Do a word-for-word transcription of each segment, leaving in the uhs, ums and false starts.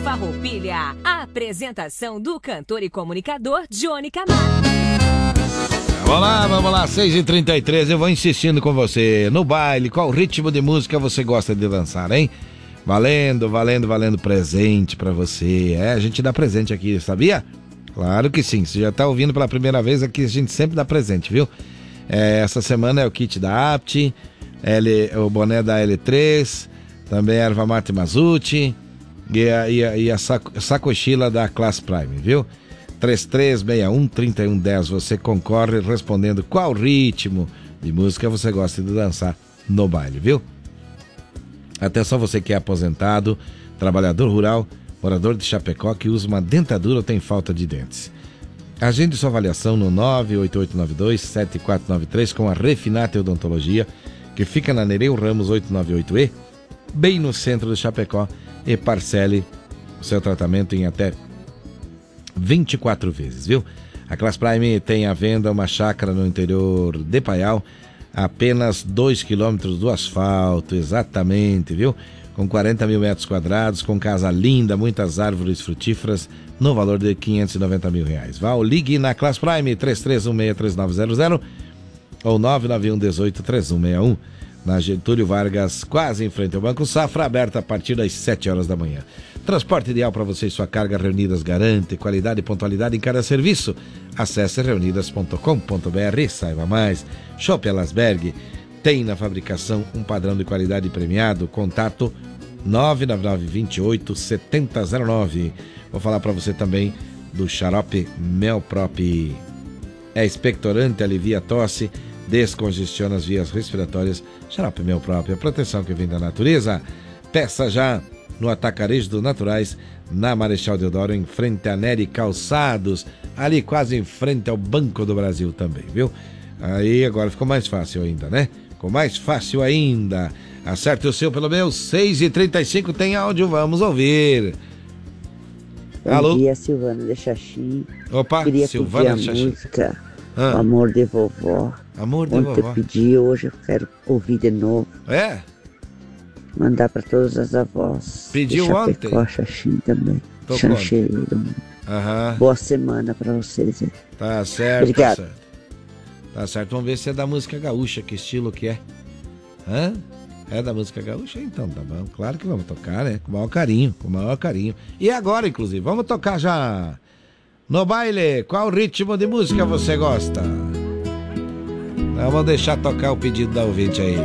Farroupilha. A apresentação do cantor e comunicador Johnny Camargo. Vamos lá, vamos lá, seis e trinta e três, eu vou insistindo com você. No baile, qual ritmo de música você gosta de dançar, hein? Valendo, valendo, valendo presente pra você. É, a gente dá presente aqui, sabia? Claro que sim, você já tá ouvindo pela primeira vez aqui, a gente sempre dá presente, viu? É, essa semana é o kit da Apt, L, o boné da L três, também a erva mate Mazuti e a, e a, e a saco, sacochila da Class Prime, viu? três três seis um, três um um zero, você concorre respondendo qual ritmo de música você gosta de dançar no baile, viu? Atenção, você que é aposentado, trabalhador rural, morador de Chapecó que usa uma dentadura ou tem falta de dentes. Agende sua avaliação no nove oito oito nove dois, sete quatro nove três com a Refinate Odontologia, que fica na Nereu Ramos oitocentos e noventa e oito E, bem no centro de Chapecó, e parcele o seu tratamento em até vinte e quatro vezes, viu? A Class Prime tem à venda uma chácara no interior de Paial, a apenas dois quilômetros do asfalto, exatamente, viu? Com quarenta mil metros quadrados, com casa linda, muitas árvores frutíferas, no valor de quinhentos e noventa mil reais. Vá ou ligue na Class Prime, três três um seis, três nove zero zero ou nove nove um um oito, três um seis um. Na Getúlio Vargas, quase em frente ao Banco Safra, aberta a partir das sete horas da manhã. Transporte ideal para você e sua carga. Reunidas garante qualidade e pontualidade em cada serviço. Acesse reunidas ponto com ponto br, saiba mais. Shopping Alasberg tem na fabricação um padrão de qualidade premiado. Contato nove nove nove, dois oito, sete zero zero nove. Vou falar para você também do xarope Melprop. É expectorante, alivia a tosse, descongestiona as vias respiratórias. Xarope Melprop, a proteção que vem da natureza. Peça já no Atacarejo do Naturais, na Marechal Deodoro, em frente a Nery Calçados, ali quase em frente ao Banco do Brasil também, viu? Aí agora ficou mais fácil ainda, né? Ficou mais fácil ainda. Acerte o seu pelo meu, seis e trinta e cinco, tem áudio, vamos ouvir. Bom Alô? dia, Silvana de Xaxim. Opa, Queria Silvana pedir de a Xaxim. música Ah. O Amor de Vovó. Amor de Ontem vovó. eu pedi, hoje eu quero ouvir de novo. É? Mandar para todas as avós. Pediu de Chapecó, ontem? Xaxim também. Tô Xanxeiro. Aham. Boa semana para vocês. hein? Tá certo, Obrigado. tá certo. Tá certo, vamos ver se é da música gaúcha, que estilo que é. Hã? É da música gaúcha? Então tá bom, claro que vamos tocar, né? Com o maior carinho, com o maior carinho. E agora, inclusive, vamos tocar já no baile. Qual ritmo de música você gosta? Vamos deixar tocar o pedido da ouvinte aí.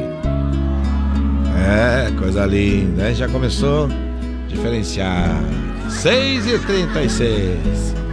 É, coisa linda, hein? Já começou diferenciado. seis e trinta e seis.